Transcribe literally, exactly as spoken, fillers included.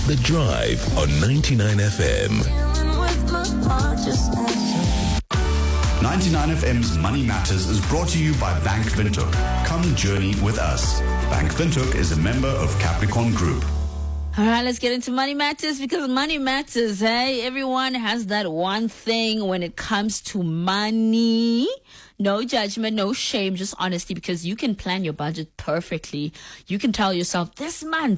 The Drive on ninety-nine F M. ninety-nine F M's Money Matters is brought to you by Bank Windhoek. Come journey with us. Bank Windhoek is a member of Capricorn Group. All right, let's get into Money Matters, because money matters, hey? Everyone has that one thing when it comes to money. No judgment, no shame, just honesty, because you can plan your budget perfectly. You can tell yourself, this month,